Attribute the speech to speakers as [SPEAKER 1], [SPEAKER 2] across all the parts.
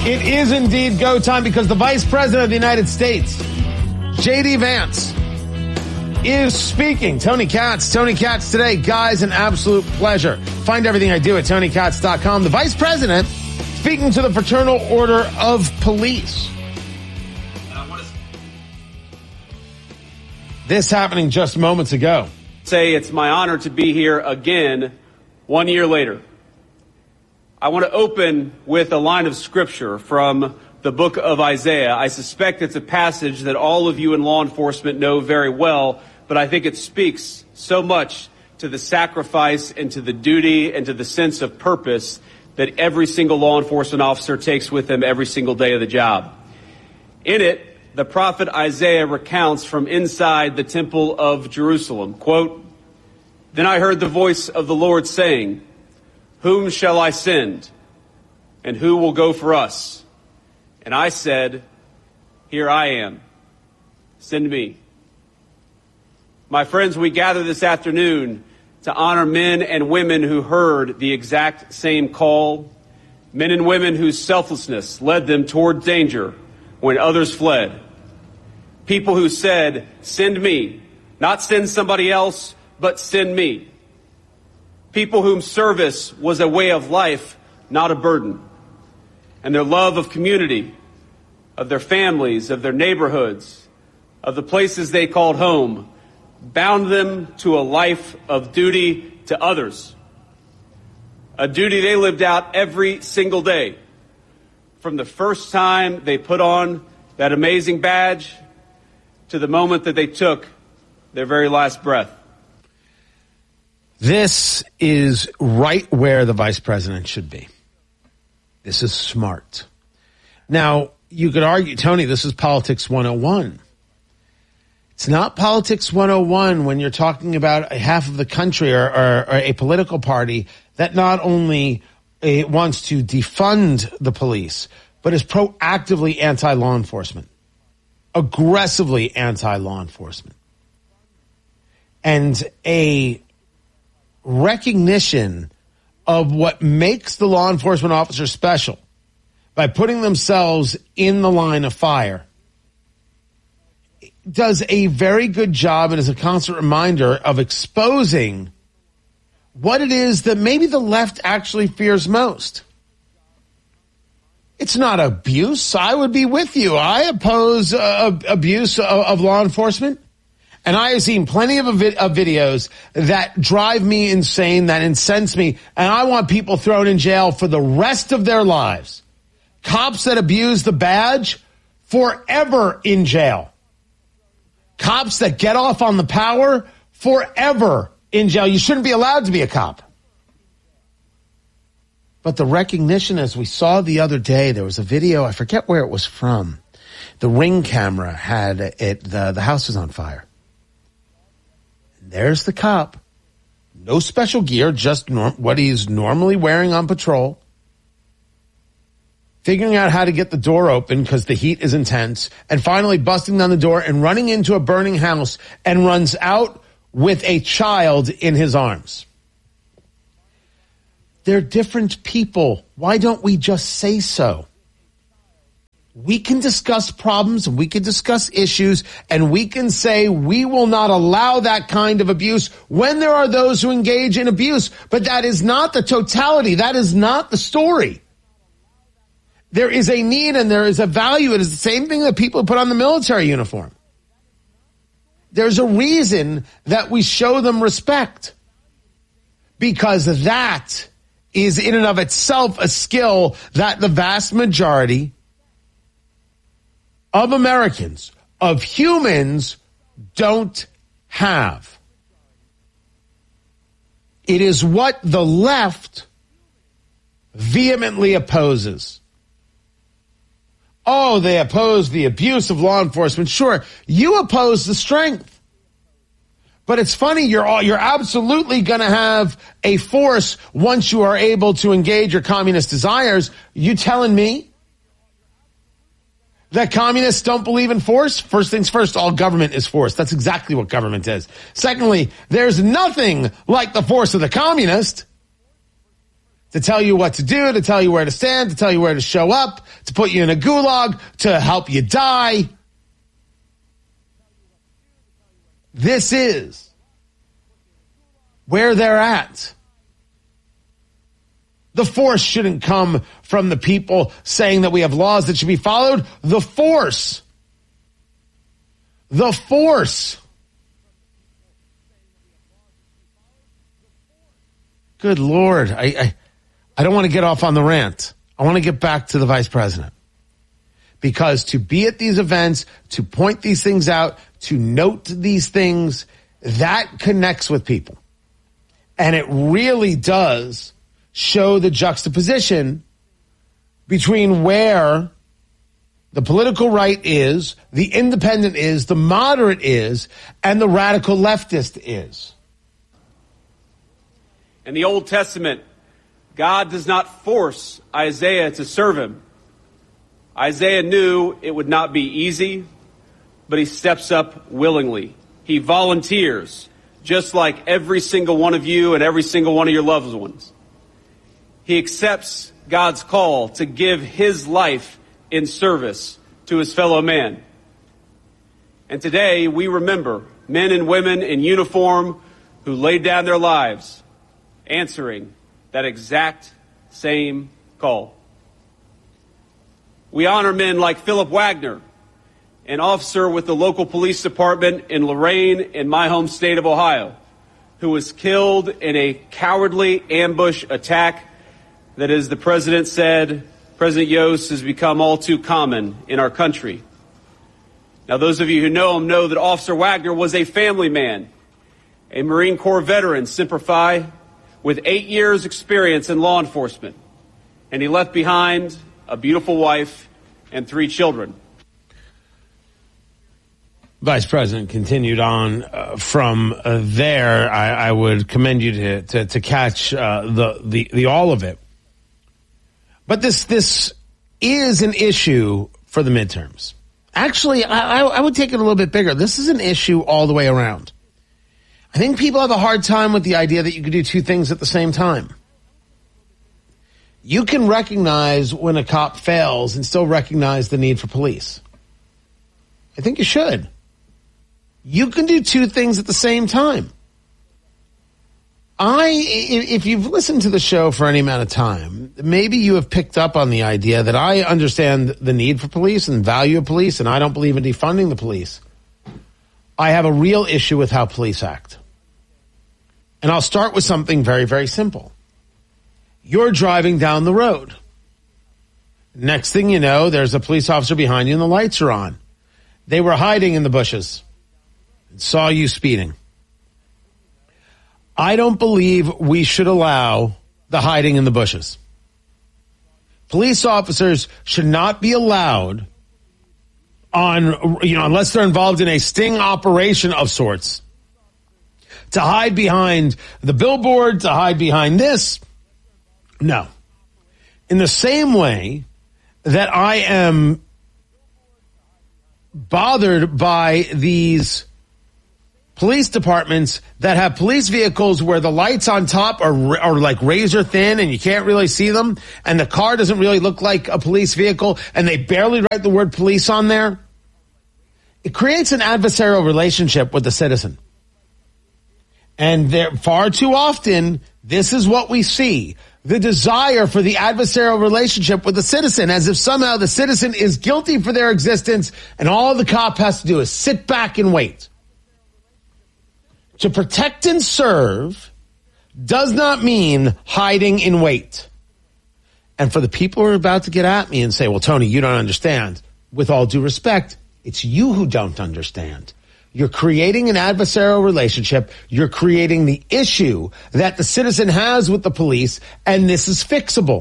[SPEAKER 1] It is indeed go time because the Vice President of the United States, J.D. Vance, is speaking. Tony Katz today. Guys, an absolute pleasure. Find everything I do at TonyKatz.com. The Vice President speaking to the Fraternal Order of Police. This happening just moments ago.
[SPEAKER 2] Say it's my honor to be here again 1 year later. I want to open with a line of scripture from the book of Isaiah. I suspect it's a passage that all of you in law enforcement know very well, but I think it speaks so much to the sacrifice and to the duty and to the sense of purpose that every single law enforcement officer takes with them every single day of the job. In it, the prophet Isaiah recounts from inside the temple of Jerusalem, quote, "Then I heard the voice of the Lord saying, 'Whom shall I send? And who will go for us?' And I said, 'Here I am. Send me.'" My friends, we gather this afternoon to honor men and women who heard the exact same call, men and women whose selflessness led them toward danger when others fled. People who said, "Send me," not send somebody else, but send me. People whom service was a way of life, not a burden. And their love of community, of their families, of their neighborhoods, of the places they called home, bound them to a life of duty to others. A duty they lived out every single day, from the first time they put on that amazing badge to the moment that they took their very last breath.
[SPEAKER 1] This is right where the Vice President should be. This is smart. Now, you could argue, Tony, this is politics 101. It's not politics 101 when you're talking about a half of the country or a political party that not only wants to defund the police, but is proactively anti-law enforcement, aggressively anti-law enforcement. And a recognition of what makes the law enforcement officer special by putting themselves in the line of fire does a very good job and is a constant reminder of exposing what it is that maybe the left actually fears most. It's not abuse. I would be with you. I oppose abuse of law enforcement. And I have seen plenty of videos that drive me insane, that incense me, and I want people thrown in jail for the rest of their lives. Cops that abuse the badge, forever in jail. Cops that get off on the power, forever in jail. You shouldn't be allowed to be a cop. But the recognition, as we saw the other day, there was a video, I forget where it was from. The Ring camera had it, the house was on fire. There's the cop. No special gear, just what he's normally wearing on patrol. Figuring out how to get the door open because the heat is intense. And finally busting down the door and running into a burning house and runs out with a child in his arms. They're different people. Why don't we just say so? We can discuss problems and we can discuss issues and we can say we will not allow that kind of abuse when there are those who engage in abuse. But that is not the totality. That is not the story. There is a need and there is a value. It is the same thing that people put on the military uniform. There's a reason that we show them respect, because that is in and of itself a skill that the vast majority of Americans, of humans, don't have. It is what the left vehemently opposes. Oh, they oppose the abuse of law enforcement. Sure, you oppose the strength. But it's funny, you're absolutely going to have a force once you are able to engage your communist desires. You telling me that communists don't believe in force? First things first, all government is force. That's exactly what government is. Secondly, there's nothing like the force of the communist. to tell you what to do, to tell you where to stand, to tell you where to show up, to put you in a gulag, to help you die. This is where they're at. The force shouldn't come from the people saying that we have laws that should be followed. The force. Good Lord. I don't want to get off on the rant. I want to get back to the vice president. Because to be at these events, to point these things out, to note these things, that connects with people. And it really does show the juxtaposition between where the political right is, the independent is, the moderate is, and the radical leftist is.
[SPEAKER 2] In the Old Testament, God does not force Isaiah to serve him. Isaiah knew it would not be easy, but he steps up willingly. He volunteers, just like every single one of you and every single one of your loved ones. He accepts God's call to give his life in service to his fellow man. And today we remember men and women in uniform who laid down their lives answering that exact same call. We honor men like Philip Wagner, an officer with the local police department in Lorain in my home state of Ohio, who was killed in a cowardly ambush attack that, as the president said, President Yost, has become all too common in our country. Now, those of you who know him know that Officer Wagner was a family man, a Marine Corps veteran, Semper Fi, with 8 years experience in law enforcement. And he left behind a beautiful wife and 3 children.
[SPEAKER 1] Vice President continued on from there. I would commend you to catch the all of it. But this is an issue for the midterms. Actually, I would take it a little bit bigger. This is an issue all the way around. I think people have a hard time with the idea that you could do 2 things at the same time. You can recognize when a cop fails and still recognize the need for police. I think you should. You can do 2 things at the same time. If you've listened to the show for any amount of time, maybe you have picked up on the idea that I understand the need for police and value of police, and I don't believe in defunding the police. I have a real issue with how police act. And I'll start with something very, very simple. You're driving down the road. Next thing you know, there's a police officer behind you and the lights are on. They were hiding in the bushes and saw you speeding. I don't believe we should allow the hiding in the bushes. Police officers should not be allowed unless they're involved in a sting operation of sorts, to hide behind the billboard, to hide behind this. No. In the same way that I am bothered by these police departments that have police vehicles where the lights on top are like razor thin and you can't really see them, and the car doesn't really look like a police vehicle, and they barely write the word police on there, it creates an adversarial relationship with the citizen. And far too often, this is what we see. The desire for the adversarial relationship with the citizen, as if somehow the citizen is guilty for their existence and all the cop has to do is sit back and wait. To protect and serve does not mean hiding in wait. And for the people who are about to get at me and say, well, Tony, you don't understand. With all due respect, it's you who don't understand. You're creating an adversarial relationship. You're creating the issue that the citizen has with the police, and this is fixable.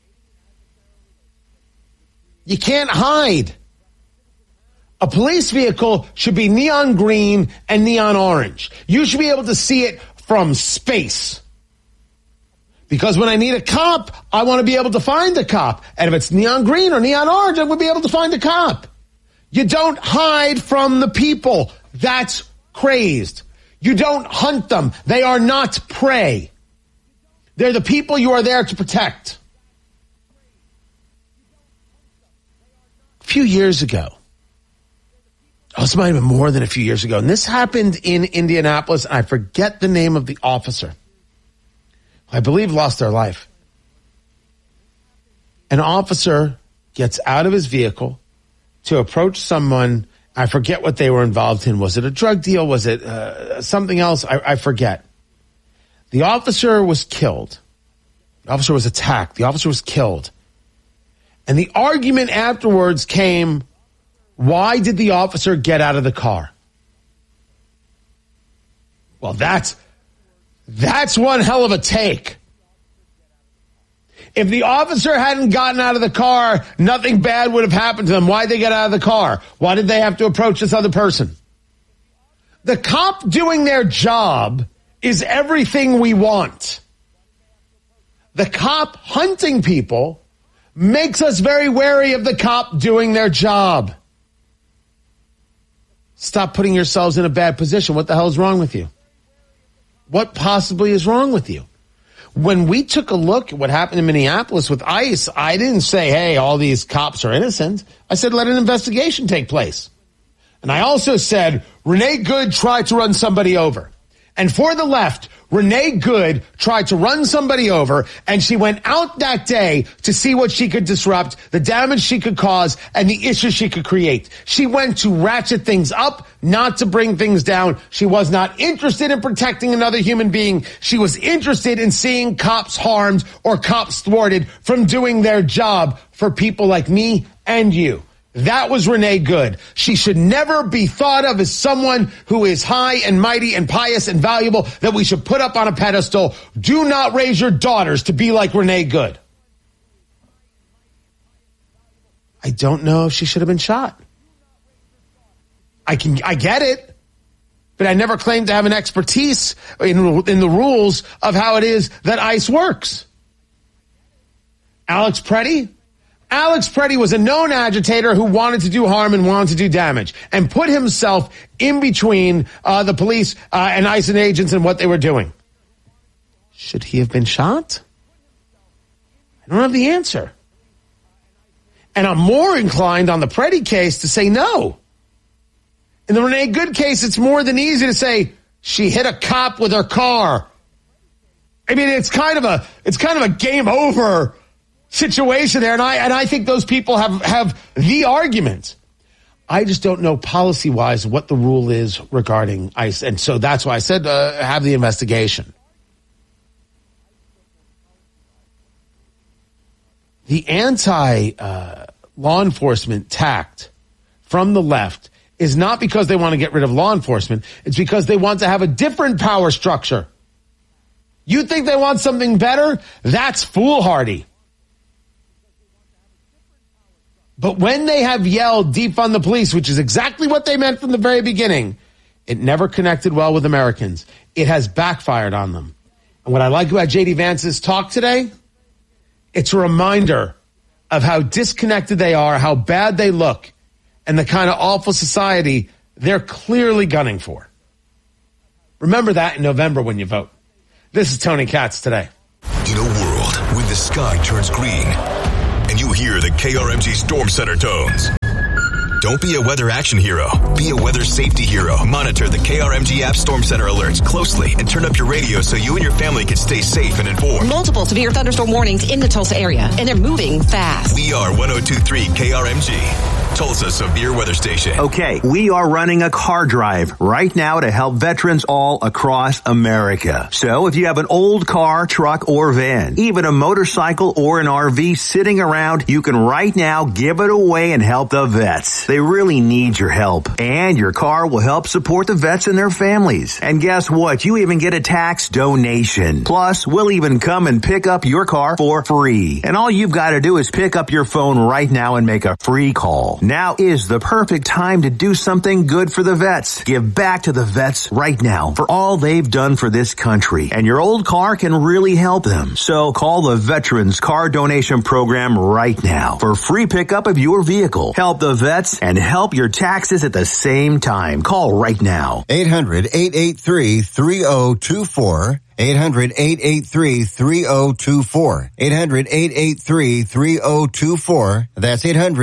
[SPEAKER 1] You can't hide. A police vehicle should be neon green and neon orange. You should be able to see it from space. Because when I need a cop, I want to be able to find the cop. And if it's neon green or neon orange, I would be able to find the cop. You don't hide from the people. That's crazed. You don't hunt them. They are not prey. They're the people you are there to protect. A few years ago, this might have been more than a few years ago, and this happened in Indianapolis. I forget the name of the officer. I believe lost their life. An officer gets out of his vehicle to approach someone. I forget what they were involved in. Was it a drug deal? Was it something else? I forget. The officer was killed. The officer was attacked. The officer was killed. And the argument afterwards came, why did the officer get out of the car? Well, that's one hell of a take. If the officer hadn't gotten out of the car, nothing bad would have happened to them. Why did they get out of the car? Why did they have to approach this other person? The cop doing their job is everything we want. The cop hunting people makes us very wary of the cop doing their job. Stop putting yourselves in a bad position. What the hell is wrong with you? What possibly is wrong with you? When we took a look at what happened in Minneapolis with ICE, I didn't say, hey, all these cops are innocent. I said, let an investigation take place. And I also said, Renee Good tried to run somebody over. And for the left, Renee Good tried to run somebody over, and she went out that day to see what she could disrupt, the damage she could cause, and the issues she could create. She went to ratchet things up, not to bring things down. She was not interested in protecting another human being. She was interested in seeing cops harmed or cops thwarted from doing their job for people like me and you. That was Renee Good. She should never be thought of as someone who is high and mighty and pious and valuable that we should put up on a pedestal. Do not raise your daughters to be like Renee Good. I don't know if she should have been shot. I get it, but I never claimed to have an expertise in the rules of how it is that ICE works. Alex Preddy? Alex Preddy was a known agitator who wanted to do harm and wanted to do damage and put himself in between the police and ICE and agents and what they were doing. Should he have been shot? I don't have the answer. And I'm more inclined on the Preddy case to say no. In the Renee Good case, it's more than easy to say she hit a cop with her car. I mean, it's kind of a game over situation there, and I think those people have the argument. I just don't know policy-wise what the rule is regarding ICE, and so that's why I said have the investigation. The anti-law enforcement tact from the left is not because they want to get rid of law enforcement. It's because they want to have a different power structure. You think they want something better? That's foolhardy. But when they have yelled defund the police, which is exactly what they meant from the very beginning, it never connected well with Americans. It has backfired on them. And what I like about J.D. Vance's talk today, it's a reminder of how disconnected they are, how bad they look, and the kind of awful society they're clearly gunning for. Remember that in November when you vote. This is Tony Katz today.
[SPEAKER 3] In a world where the sky turns green and you hear the KRMG Storm Center tones, don't be a weather action hero. Be a weather safety hero. Monitor the KRMG app Storm Center alerts closely and turn up your radio so you and your family can stay safe and informed.
[SPEAKER 4] Multiple severe thunderstorm warnings in the Tulsa area, and they're moving fast.
[SPEAKER 3] We are 102.3 KRMG, Tulsa Severe Weather Station.
[SPEAKER 5] Okay, we are running a car drive right now to help veterans all across America. So if you have an old car, truck, or van, even a motorcycle or an RV sitting around, you can right now give it away and help the vets. They really need your help. And your car will help support the vets and their families. And guess what? You even get a tax donation. Plus, we'll even come and pick up your car for free. And all you've got to do is pick up your phone right now and make a free call. Now is the perfect time to do something good for the vets. Give back to the vets right now for all they've done for this country. And your old car can really help them. So call the Veterans Car Donation Program right now for free pickup of your vehicle. Help the vets and help your taxes at the same time. Call right now.
[SPEAKER 6] 800-883-3024. 800-883-3024. 800-883-3024. That's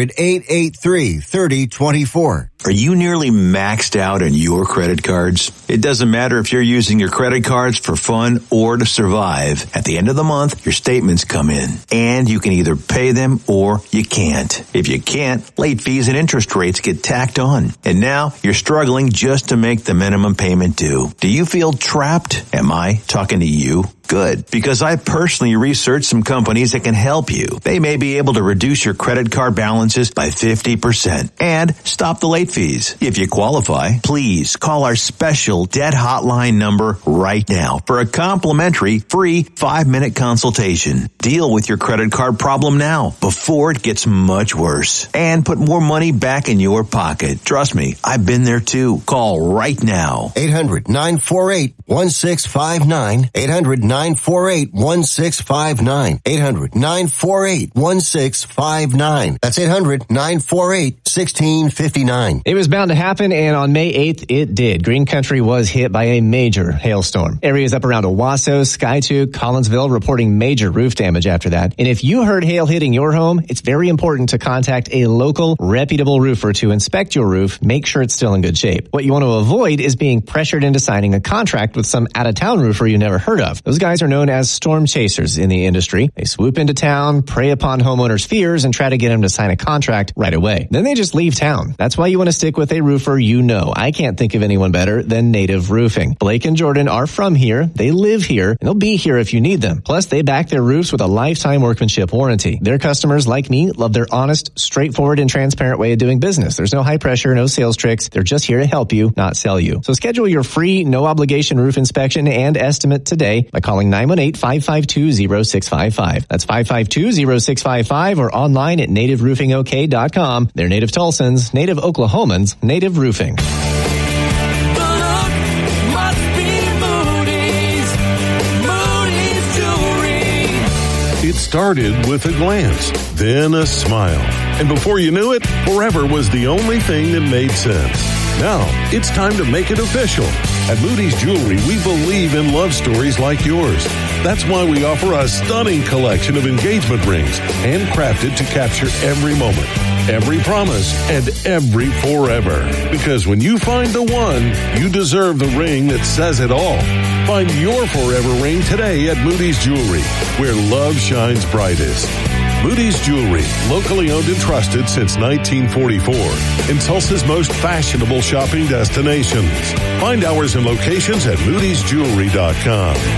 [SPEAKER 6] 800-883-3024.
[SPEAKER 5] Are you nearly maxed out on your credit cards? It doesn't matter if you're using your credit cards for fun or to survive. At the end of the month, your statements come in, and you can either pay them or you can't. If you can't, late fees and interest rates get tacked on. And now you're struggling just to make the minimum payment due. Do you feel trapped? Am I talking to you? Good, because I personally researched some companies that can help you. They may be able to reduce your credit card balances by 50% and stop the late fees. If you qualify, please call our special debt hotline number right now for a complimentary free 5-minute consultation. Deal with your credit card problem now before it gets much worse and put more money back in your pocket. Trust me, I've been there too. Call right now.
[SPEAKER 6] 800-948-1659. 800-948-1659. 800-948-1659. That's 800-948-1659.
[SPEAKER 7] It was bound to happen, and on May 8th, it did. Green Country was hit by a major hailstorm. Areas up around Owasso, Skiatook, Collinsville reporting major roof damage after that. And if you heard hail hitting your home, it's very important to contact a local, reputable roofer to inspect your roof, make sure it's still in good shape. What you want to avoid is being pressured into signing a contract with some out-of-town roofer you never heard of. Those guys are known as storm chasers in the industry. They swoop into town, prey upon homeowners' fears, and try to get them to sign a contract right away. Then they just leave town. That's why you want to stick with a roofer you know. I can't think of anyone better than Native Roofing. Blake and Jordan are from here. They live here, and they'll be here if you need them. Plus, they back their roofs with a lifetime workmanship warranty. Their customers, like me, love their honest, straightforward, and transparent way of doing business. There's no high pressure, no sales tricks. They're just here to help you, not sell you. So schedule your free, no-obligation roof inspection and estimate today by calling 918-552-0655. That's 552-0655 or online at nativeroofingok.com. They're Native Tulsans, Native Oklahomans, Native Roofing.
[SPEAKER 8] It started with a glance, then a smile. And before you knew it, forever was the only thing that made sense. Now, it's time to make it official. At Moody's Jewelry, we believe in love stories like yours. That's why we offer a stunning collection of engagement rings, handcrafted to capture every moment, every promise, and every forever. Because when you find the one, you deserve the ring that says it all. Find your forever ring today at Moody's Jewelry, where love shines brightest. Moody's Jewelry, locally owned and trusted since 1944, in Tulsa's most fashionable shopping destinations. Find hours and locations at moodysjewelry.com.